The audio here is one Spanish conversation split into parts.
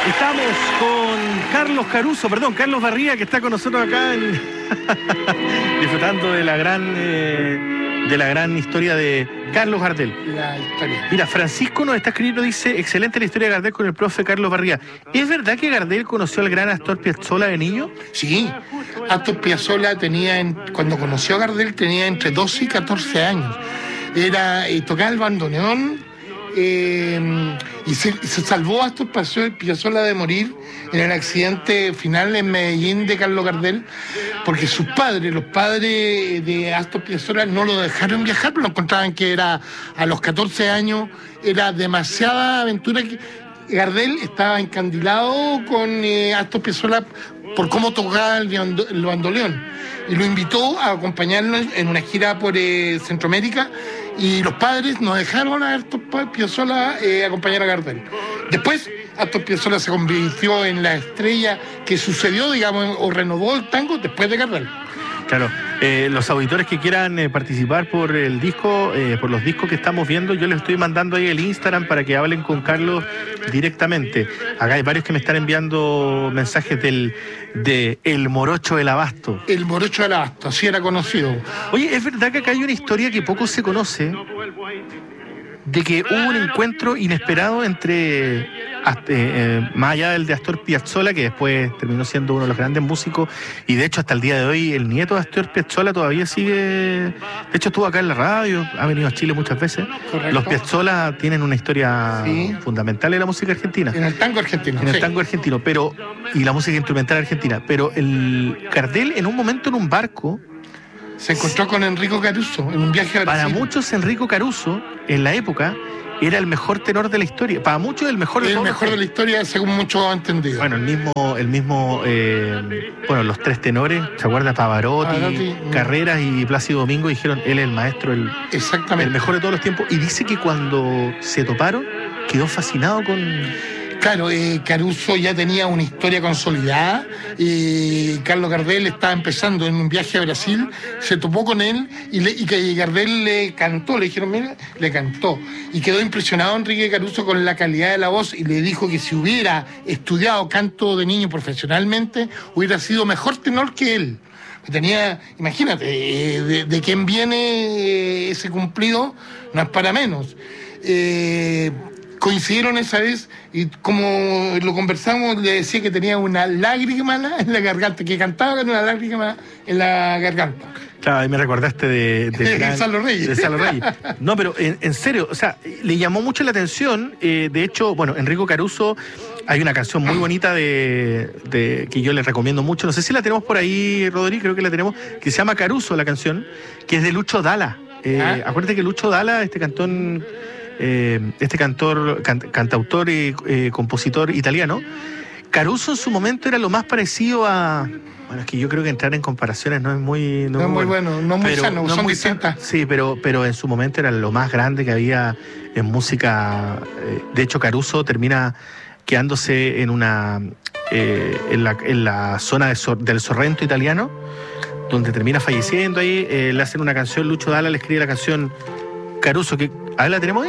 Estamos con Carlos Barría, que está con nosotros acá disfrutando de la gran historia de Carlos Gardel. La historia. Mira, Francisco nos está escribiendo, dice: excelente la historia de Gardel con el profe Carlos Barría. ¿Es verdad que Gardel conoció al gran Astor Piazzolla de niño? Sí, Astor Piazzolla cuando conoció a Gardel tenía entre 12 y 14 años. Tocaba el bandoneón. Y se salvó a Astor Piazzolla de morir en el accidente final en Medellín de Carlos Gardel, porque los padres de Astor Piazzolla no lo dejaron viajar, pero lo encontraban que a los 14 años era demasiada aventura. Gardel estaba encandilado con Astor Piazzolla por cómo tocaba el bandoneón, y lo invitó a acompañarlo en una gira por Centroamérica, y los padres no dejaron a Astor Piazzolla acompañar a Gardel. Después Astor Piazzolla se convirtió en la estrella que sucedió, digamos, o renovó el tango después de Gardel. Claro, los auditores que quieran participar por el disco, por los discos que estamos viendo, yo les estoy mandando ahí el Instagram para que hablen con Carlos directamente. Acá hay varios que me están enviando mensajes de El Morocho del Abasto. El Morocho del Abasto, así era conocido. Oye, ¿es verdad que acá hay una historia que poco se conoce, de que hubo un encuentro inesperado entre, más allá del de Astor Piazzolla, que después terminó siendo uno de los grandes músicos, y de hecho hasta el día de hoy el nieto de Astor Piazzolla todavía sigue, de hecho estuvo acá en la radio, ha venido a Chile muchas veces. Correcto. Los Piazzolla tienen una historia fundamental en la música argentina. En el tango argentino. En el tango argentino, y la música instrumental argentina. Pero el Gardel en un momento en un barco se encontró con Enrico Caruso en un viaje a Brasil. Para muchos, Enrico Caruso, en la época, era el mejor tenor de la historia. Para muchos, el mejor de todos. El mejor de la historia, según muchos han entendido. Bueno, los tres tenores, ¿se acuerda? Pavarotti, Carreras y Plácido Domingo dijeron: él es el maestro, exactamente, el mejor de todos los tiempos. Y dice que cuando se toparon, quedó fascinado con... Claro, Caruso ya tenía una historia consolidada, y Carlos Gardel estaba empezando en un viaje a Brasil, se topó con él y que Gardel le cantó, le dijeron, mira, le cantó. Y quedó impresionado Enrique Caruso con la calidad de la voz, y le dijo que si hubiera estudiado canto de niño profesionalmente, hubiera sido mejor tenor que él. Tenía, imagínate, de quién viene ese cumplido, no es para menos. Coincidieron esa vez, y como lo conversamos, le decía que tenía una lágrima en la garganta, que cantaba con una lágrima en la garganta. Claro, ahí me recordaste de Salo Reyes. De Salo Reyes. No, pero en serio, o sea, le llamó mucho la atención. De hecho, bueno, Enrico Caruso, hay una canción muy bonita que yo le recomiendo mucho. No sé si la tenemos por ahí, Rodrigo, creo que la tenemos, que se llama Caruso, la canción, que es de Lucho Dalla. Acuérdate que Lucho Dalla, cantautor y compositor italiano, Caruso en su momento era lo más parecido a... Bueno, es que yo creo que entrar en comparaciones no es muy... No es muy bueno, no muy sano, son distintas. Sí, pero en su momento era lo más grande que había en música. De hecho, Caruso termina quedándose en la zona del Sorrento italiano, donde termina falleciendo ahí. Le hacen una canción, Lucho Dalla le escribe la canción Caruso, que... A ver, ¿la tenemos ahí?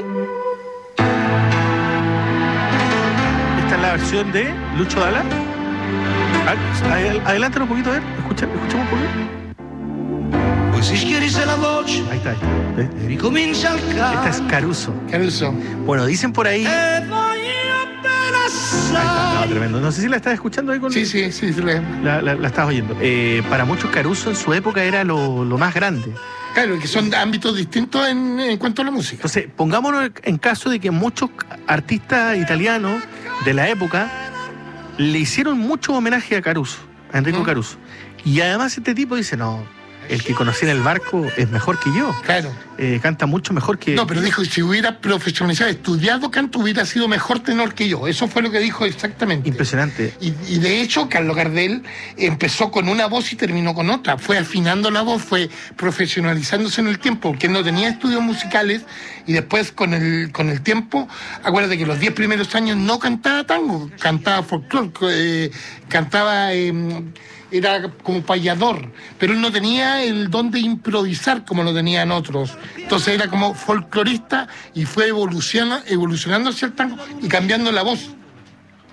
Esta es la versión de Lucho Dalla. Adelántalo un poquito, a ver, escuchamos un poquito. Poi si schiarisce la voce. Ahí está. E ricomincia il canto. Esta es Caruso. Caruso. Bueno, dicen por ahí... E voglio appena No, tremendo. No sé si la estás escuchando ahí con... Sí. La estás oyendo. Para muchos, Caruso en su época era lo más grande. Claro, que son ámbitos distintos en cuanto a la música. Entonces, pongámonos en caso de que muchos artistas italianos de la época le hicieron mucho homenaje a Caruso, a Enrico Caruso. Y además este tipo dice, no, el que conocí en el barco es mejor que yo. Claro. Canta mucho mejor que... No, pero dijo, si hubiera profesionalizado, estudiado canto, hubiera sido mejor tenor que yo. Eso fue lo que dijo exactamente. Impresionante. Y de hecho, Carlos Gardel empezó con una voz y terminó con otra. Fue afinando la voz, fue profesionalizándose en el tiempo, porque no tenía estudios musicales, y después con el tiempo, acuérdate que los 10 primeros años no cantaba tango, cantaba folclore, cantaba... era como payador, pero él no tenía el don de improvisar como lo tenían otros. Entonces era como folclorista, y fue evolucionando hacia el tango y cambiando la voz.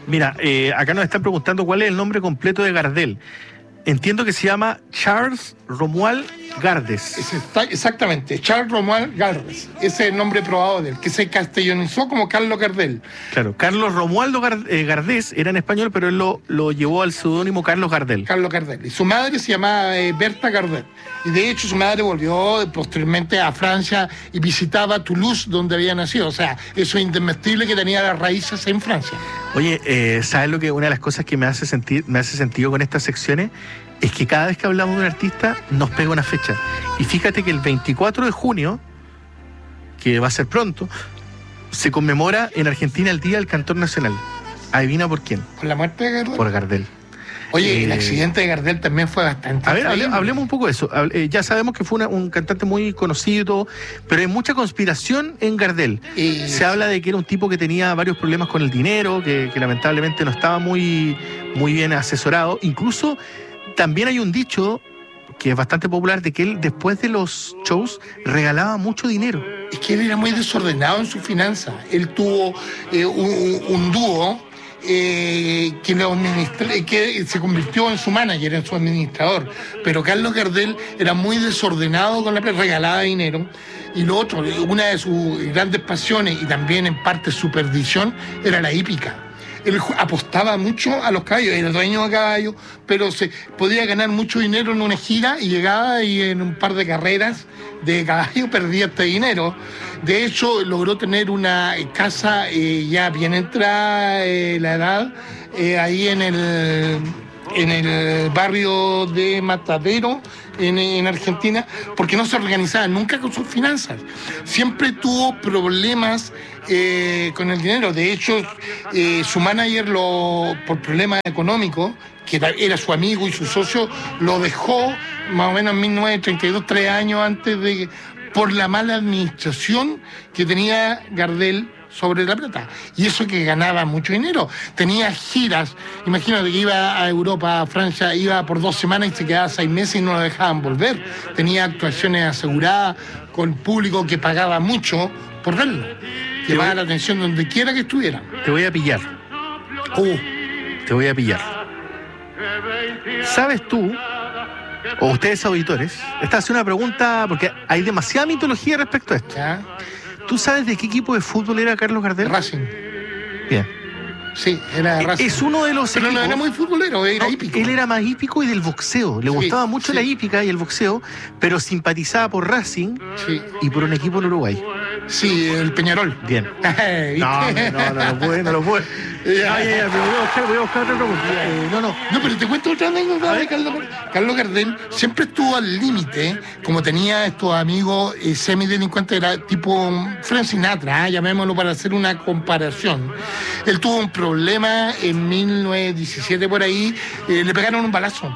Mira, acá nos están preguntando cuál es el nombre completo de Gardel. Entiendo que se llama Charles Romuald Gardes. Exactamente, Charles Romuald Gardes. Ese es el nombre probado de él, que se castellanizó como Carlos Gardel. Claro, Carlos Romualdo Gardés era en español, pero él lo llevó al seudónimo Carlos Gardel. Carlos Gardel. Y su madre se llamaba Berta Gardel. Y de hecho su madre volvió posteriormente a Francia y visitaba Toulouse, donde había nacido. O sea, eso es indesmentible que tenía las raíces en Francia. Oye, ¿sabes lo que una de las cosas que me hace sentido con estas secciones? Es que cada vez que hablamos de un artista nos pega una fecha. Y fíjate que el 24 de junio, que va a ser pronto, se conmemora en Argentina el Día del Cantor Nacional. ¿Adivina por quién? ¿Por la muerte de Gardel? Por Gardel. Oye, el accidente de Gardel también fue bastante... A ver, hablemos un poco de eso. Ya sabemos que fue un cantante muy conocido, pero hay mucha conspiración en Gardel. Se habla de que era un tipo que tenía varios problemas con el dinero, que lamentablemente no estaba muy bien asesorado. Incluso también hay un dicho que es bastante popular de que él después de los shows regalaba mucho dinero. Es que él era muy desordenado en sus finanzas. Él tuvo un dúo que se convirtió en su manager, en su administrador. Pero Carlos Gardel era muy desordenado con la plata, regalaba dinero. Y lo otro, una de sus grandes pasiones y también en parte su perdición, era la hípica. Él apostaba mucho a los caballos, era dueño de caballos, pero se podía ganar mucho dinero en una gira y llegaba y en un par de carreras de caballo perdía este dinero. De hecho, logró tener una casa ya bien entrada la edad, ahí en el barrio de Matadero, en Argentina, porque no se organizaba nunca con sus finanzas. Siempre tuvo problemas con el dinero. De hecho, su manager, por problemas económicos, que era su amigo y su socio, lo dejó más o menos en 1932, 3 años antes por la mala administración que tenía Gardel sobre la plata. Y eso que ganaba mucho dinero. Tenía giras. Imagínate que iba a Europa, a Francia, iba por 2 semanas y se quedaba 6 meses y no lo dejaban volver. Tenía actuaciones aseguradas con público que pagaba mucho por verlo. Llamaba la atención donde quiera que estuviera. Te voy a pillar. Te voy a pillar. ¿Sabes tú, o ustedes auditores, esta es una pregunta porque hay demasiada mitología respecto a esto? ¿Ya? ¿Tú sabes de qué equipo de fútbol era Carlos Gardel? Racing. Bien. Sí, era Racing. Es uno de los Pero equipos... no era muy futbolero, era hípico. Él era más hípico y del boxeo. Le gustaba mucho la hípica y el boxeo, pero simpatizaba por Racing y por un equipo en Uruguay. Sí, el Peñarol. Bien. No lo puedo. Voy a buscar otra pregunta. No, pero te cuento otra anécdota de Carlos Gardel. Siempre estuvo al límite, como tenía estos amigos semidelincuentes, era tipo Frank Sinatra, llamémoslo para hacer una comparación. Él tuvo un problema en 1917 por ahí, le pegaron un balazo.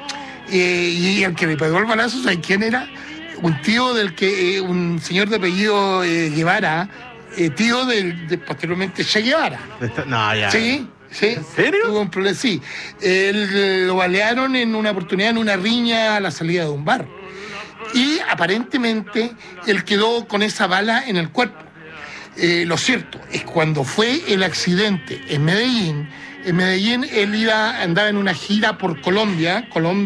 Y el que le pegó el balazo, ¿sabes quién era? Un tío un señor de apellido Guevara, tío posteriormente Che Guevara. No, ya. Sí. ¿En serio? Tuvo un problema, sí. Él lo balearon en una oportunidad, en una riña a la salida de un bar. Y aparentemente él quedó con esa bala en el cuerpo. Lo cierto es que cuando fue el accidente en Medellín él andaba en una gira por Colombia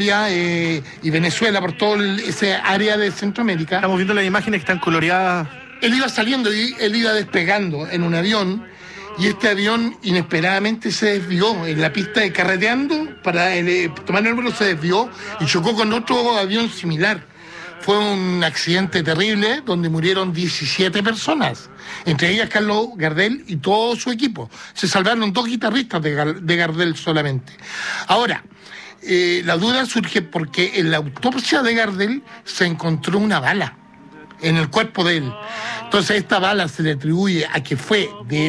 y Venezuela, por todo ese área de Centroamérica. Estamos viendo las imágenes que están coloreadas. Él iba saliendo y él iba despegando en un avión, y este avión inesperadamente se desvió en la pista de carreteando para tomar el vuelo, se desvió y chocó con otro avión similar. Fue un accidente terrible donde murieron 17 personas, entre ellas Carlos Gardel y todo su equipo. Se salvaron 2 guitarristas de Gardel solamente. Ahora, la duda surge porque en la autopsia de Gardel se encontró una bala en el cuerpo de él. Entonces esta bala se le atribuye a que fue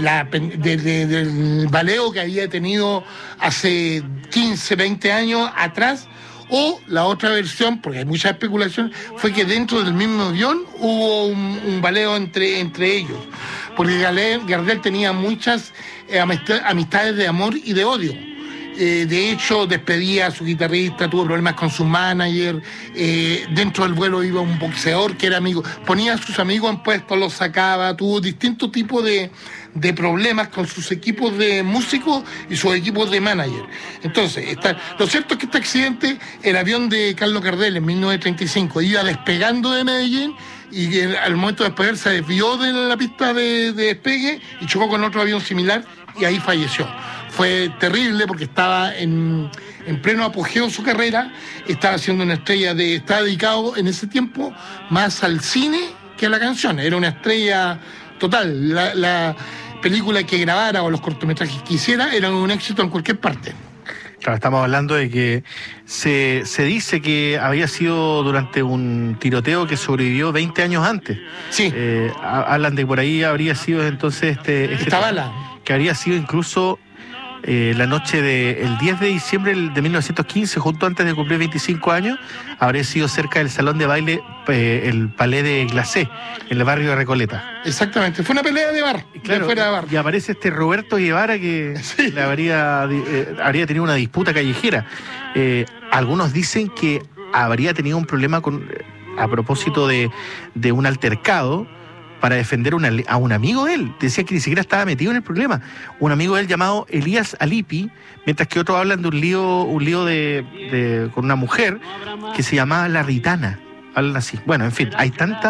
del baleo que había tenido hace 15, 20 años atrás. O la otra versión, porque hay mucha especulación, fue que dentro del mismo avión hubo un baleo entre ellos. Porque Gardel tenía muchas amistades de amor y de odio. De hecho, despedía a su guitarrista, tuvo problemas con su manager. Dentro del vuelo iba un boxeador que era amigo. Ponía a sus amigos en puestos, los sacaba. Tuvo distintos tipos de problemas con sus equipos de músicos y sus equipos de manager. Entonces, lo cierto es que este accidente, el avión de Carlos Gardel en 1935 iba despegando de Medellín y al momento de despegar se desvió de la pista de despegue y chocó con otro avión similar y ahí falleció. Fue terrible porque estaba en pleno apogeo de su carrera, estaba siendo una estrella estaba dedicado en ese tiempo más al cine que a la canción. Era una estrella total. La película que grabara o los cortometrajes que hiciera eran un éxito en cualquier parte. Claro, estamos hablando de que se dice que había sido durante un tiroteo que sobrevivió 20 años antes. Sí. Hablan de por ahí habría sido entonces esta bala. Que habría sido incluso la noche del 10 de diciembre de 1915, justo antes de cumplir 25 años, habría sido cerca del salón de baile, el Palais de Glacé, en el barrio de Recoleta. Exactamente, fue una pelea de bar, claro, fuera de bar. Y aparece Roberto Guevara que sí, le habría tenido una disputa callejera. Algunos dicen que habría tenido un problema a propósito de un altercado para defender a un amigo de él. Decía que ni siquiera estaba metido en el problema. Un amigo de él llamado Elías Alipi, mientras que otros hablan de un lío con una mujer que se llamaba La Ritana. Hablan así. Bueno, en fin, hay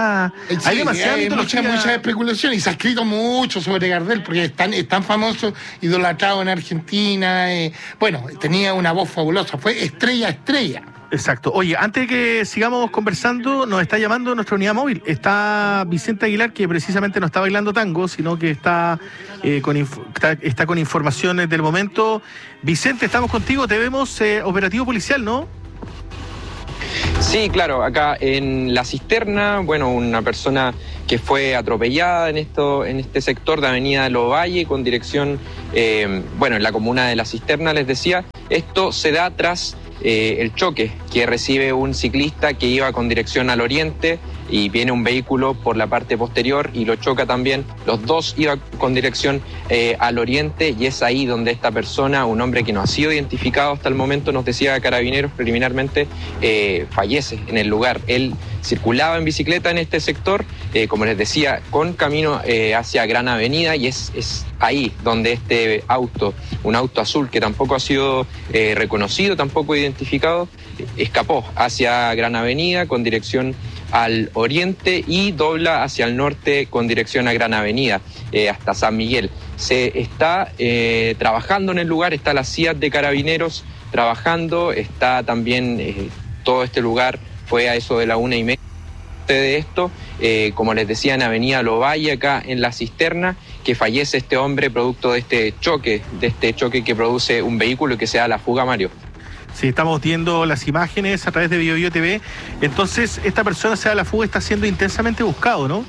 mucha especulación y se ha escrito mucho sobre Gardel porque es tan famoso, idolatrado en Argentina. Tenía una voz fabulosa, fue estrella. Exacto. Oye, antes de que sigamos conversando, nos está llamando nuestra unidad móvil. Está Vicente Aguilar, que precisamente no está bailando tango, sino que está con informaciones del momento. Vicente, estamos contigo, te vemos operativo policial, ¿no? Sí, claro, acá en La Cisterna, una persona que fue atropellada en este sector de Avenida Lovalle con dirección, en la comuna de La Cisterna, les decía. Esto se da tras el choque que recibe un ciclista que iba con dirección al oriente y viene un vehículo por la parte posterior y lo choca también. Los dos iban con dirección al oriente y es ahí donde esta persona, un hombre que no ha sido identificado hasta el momento, nos decía Carabineros preliminarmente, fallece en el lugar. Él circulaba en bicicleta en este sector, como les decía, con camino hacia Gran Avenida y es ahí donde este auto, un auto azul que tampoco ha sido reconocido, tampoco identificado, escapó hacia Gran Avenida con dirección al oriente y dobla hacia el norte con dirección a Gran Avenida, hasta San Miguel. Se está trabajando en el lugar, está la CIAT de Carabineros trabajando, está también todo este lugar, fue a eso de la 1:30 de esto, como les decía, en Avenida Lovalle, acá en La Cisterna, que fallece este hombre producto de este choque que produce un vehículo y que se da la fuga, Mario. Sí, estamos viendo las imágenes a través de BioBio TV. Entonces, esta persona se da la fuga, está siendo intensamente buscado, ¿no?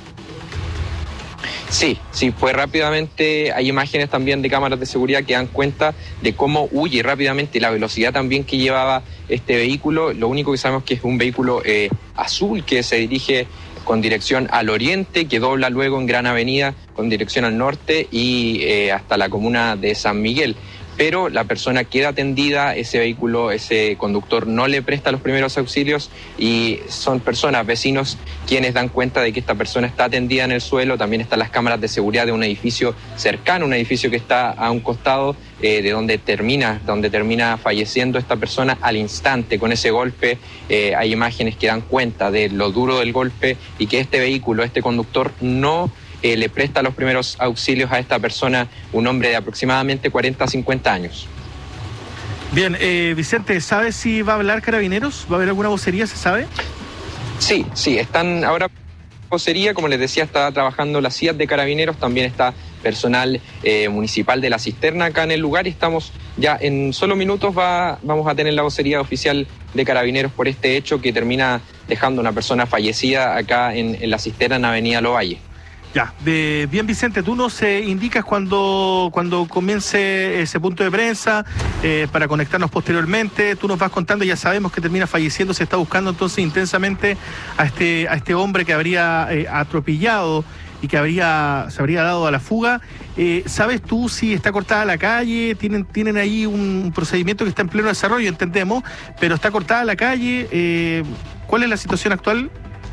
Sí, fue rápidamente. Hay imágenes también de cámaras de seguridad que dan cuenta de cómo huye rápidamente, la velocidad también que llevaba este vehículo. Lo único que sabemos es que es un vehículo azul que se dirige con dirección al oriente, que dobla luego en Gran Avenida con dirección al norte y hasta la comuna de San Miguel. Pero la persona queda atendida, ese vehículo, ese conductor no le presta los primeros auxilios y son personas, vecinos, quienes dan cuenta de que esta persona está atendida en el suelo. También están las cámaras de seguridad de un edificio cercano, un edificio que está a un costado de donde termina falleciendo esta persona al instante con ese golpe. Hay imágenes que dan cuenta de lo duro del golpe y que este vehículo, este conductor, no le presta los primeros auxilios a esta persona, un hombre de aproximadamente 40 a 50 años. Bien, Vicente, ¿sabes si va a hablar Carabineros? ¿Va a haber alguna vocería, se sabe? Sí, están ahora vocería, como les decía, está trabajando la CIAT de Carabineros, también está personal municipal de La Cisterna acá en el lugar y estamos ya en solo minutos vamos a tener la vocería oficial de Carabineros por este hecho que termina dejando una persona fallecida acá en La Cisterna, en Avenida Lovalle. Ya, bien Vicente, tú nos indicas cuando comience ese punto de prensa para conectarnos posteriormente. Tú nos vas contando, ya sabemos que termina falleciendo, se está buscando entonces intensamente a este hombre que habría atropellado y que se habría dado a la fuga. ¿Sabes tú si está cortada la calle? ¿Tienen ahí un procedimiento que está en pleno desarrollo, entendemos, pero está cortada la calle? ¿Cuál es la situación actual?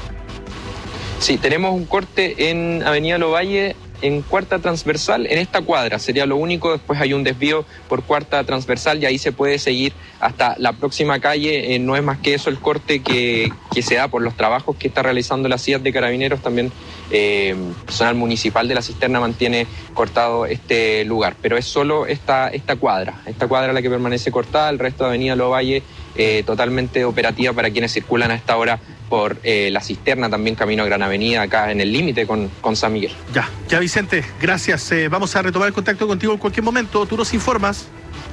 Sí, tenemos un corte en Avenida Lovalle en cuarta transversal, en esta cuadra sería lo único. Después hay un desvío por cuarta transversal y ahí se puede seguir hasta la próxima calle. No es más que eso el corte que se da por los trabajos que está realizando la CIAT de Carabineros. También personal municipal de la Cisterna mantiene cortado este lugar, pero es solo esta cuadra la que permanece cortada. El resto de Avenida Lovalle totalmente operativa para quienes circulan a esta hora por la Cisterna, también camino a Gran Avenida, acá en el límite con San Miguel. Ya Vicente, gracias. Vamos a retomar el contacto contigo en cualquier momento. Tú nos informas.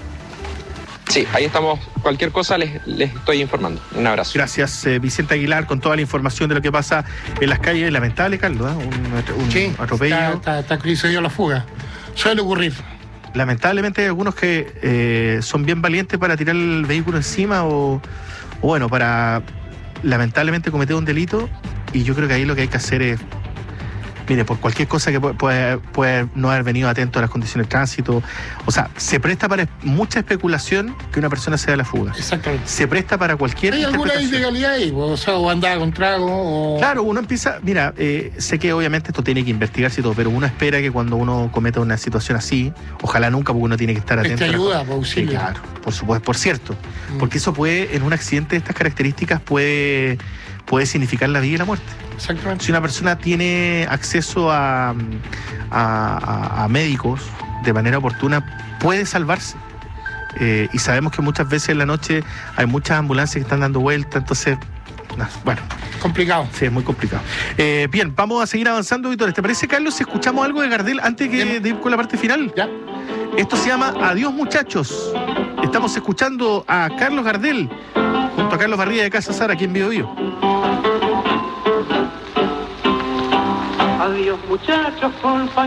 Sí, ahí estamos. Cualquier cosa les estoy informando. Un abrazo. Gracias, Vicente Aguilar, con toda la información de lo que pasa en las calles. Lamentable, Carlos, un atropello. Está que se dio la fuga. Suele ocurrir. Lamentablemente hay algunos que son bien valientes para tirar el vehículo encima o bueno, para lamentablemente cometer un delito, y yo creo que ahí lo que hay que hacer es, mire, por cualquier cosa que puede no haber venido atento a las condiciones de tránsito, o sea, se presta para mucha especulación que una persona se da la fuga. Exactamente. Se presta para cualquier hay alguna ilegalidad ahí, o andaba con trago, o... Claro, uno empieza, mira, sé que obviamente esto tiene que investigarse y todo, pero uno espera que cuando uno cometa una situación así, ojalá nunca, porque uno tiene que estar atento. Te ayuda, auxilio. Sí, claro, por supuesto, por cierto, porque eso puede, en un accidente de estas características, puede significar la vida y la muerte. Exactamente. Si una persona tiene acceso a médicos de manera oportuna, puede salvarse. Y sabemos que muchas veces en la noche hay muchas ambulancias que están dando vueltas, entonces, bueno. Complicado. Sí, es muy complicado. Bien, vamos a seguir avanzando, Víctor. ¿Te parece, Carlos, si escuchamos algo de Gardel antes de ir con la parte final? Ya. Esto se llama Adiós, muchachos. Estamos escuchando a Carlos Gardel junto a Carlos Barría de Casa Sara, aquí en Bio Bio. Adiós, muchachos, compañeros.